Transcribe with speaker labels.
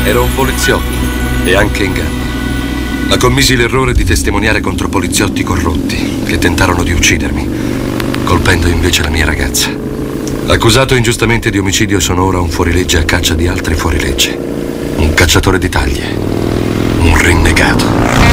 Speaker 1: Ero un poliziotto e anche in gamba. Ma commisi l'errore di testimoniare contro poliziotti corrotti che tentarono di uccidermi, colpendo invece la mia ragazza. Accusato ingiustamente di omicidio, sono ora un fuorilegge a caccia di altri fuorilegge. Un cacciatore di taglie. Un rinnegato.